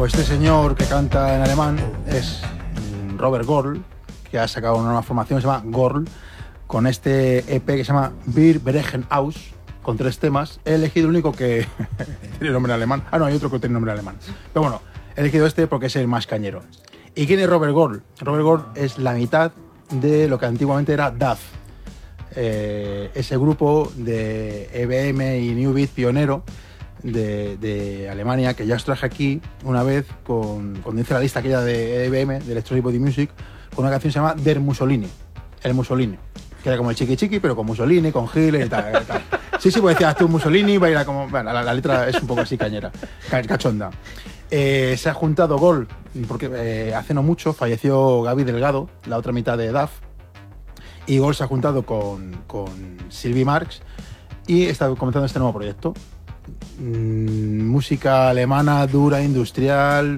Pues este señor que canta en alemán es Robert Gorl, que ha sacado una nueva formación que se llama Gorl, con este EP que se llama Wir brechen aus, con 3 temas. He elegido el único que tiene nombre alemán. Ah, no, hay otro que tiene nombre alemán. Pero bueno, he elegido este porque es el más cañero. ¿Y quién es Robert Gorl? Robert Gorl es la mitad de lo que antiguamente era DAF. Ese grupo de EBM y New Beat pionero de Alemania, que ya os traje aquí una vez cuando hice la lista aquella de EBM, de Electronic Body Music, con una canción que se llama Der Mussolini, el Mussolini, que era como el chiqui chiqui, pero con Mussolini, con Hitler y tal. Sí, pues decía, tú Mussolini, va a ir a como... Bueno, la letra es un poco así cañera, cachonda. Se ha juntado Gol, porque hace no mucho falleció Gaby Delgado, la otra mitad de DAF, y Gol se ha juntado con Sylvie Marx y está comenzando este nuevo proyecto. Música alemana, dura, industrial.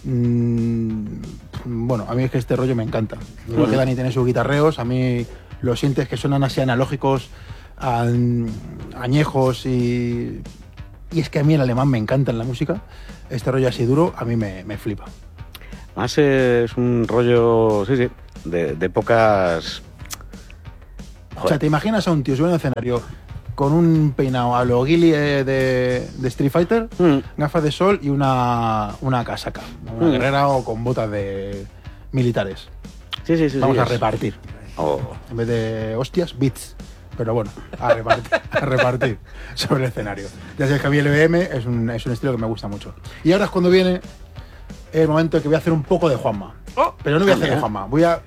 Bueno, a mí es que este rollo me encanta. Igual que Dani tiene sus guitarreos, a mí lo sientes que suenan así analógicos, añejos y es que a mí el alemán me encanta en la música. Este rollo así duro a mí me flipa. Más es un rollo, sí, de épocas... Joder. O sea, ¿te imaginas a un tío subiendo al escenario con un peinado a lo Guile de Street Fighter, gafas de sol y una casaca, una guerrera o con botas de militares? Sí. Vamos a repartir. Oh. En vez de hostias, beats. Pero bueno, a repartir sobre el escenario. Ya sabes que a mí el EBM es un estilo que me gusta mucho. Y ahora es cuando viene el momento en que voy a hacer un poco de Juanma. Pero no voy a hacer de Juanma, voy a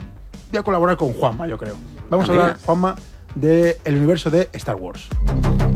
colaborar con Juanma, yo creo. Vamos a hablar, Juanma, del universo de Star Wars.